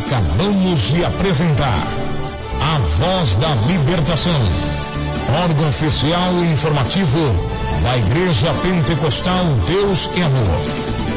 Acabamos de apresentar A Voz da Libertação, órgão oficial e informativo da Igreja Pentecostal Deus e Amor.